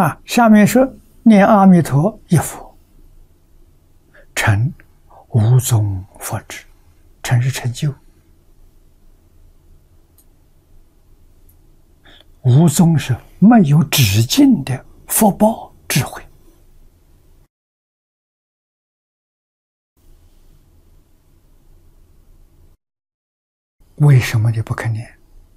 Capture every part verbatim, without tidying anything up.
啊，下面说念阿弥陀一佛，成无宗佛智，成是成就。无宗是没有止境的福报智慧。为什么你不肯念？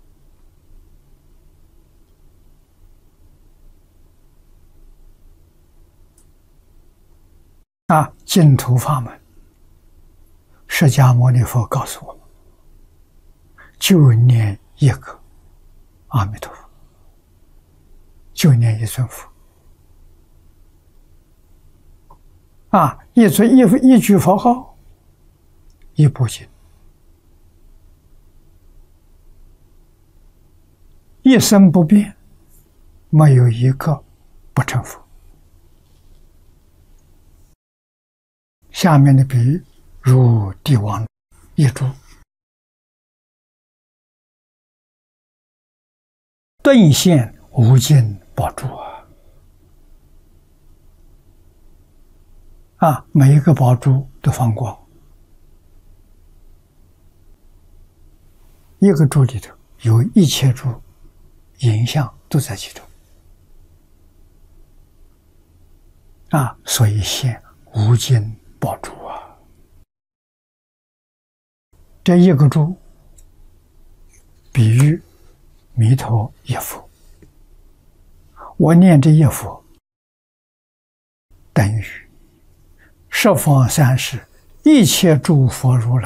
啊，净土法门，释迦牟尼佛告诉我们，就念一个阿弥陀佛，就念一尊佛。啊，一尊一一句佛号，一部经，一生不变，没有一个不成佛。下面的比喻如帝王一珠，顿现无尽宝珠啊！啊，每一个宝珠都放光，一个珠里头有一切珠，影像都在其中啊，所以现无尽宝珠啊！这一个珠比喻弥陀一佛，我念这一佛，等于十方三世一切诸佛如来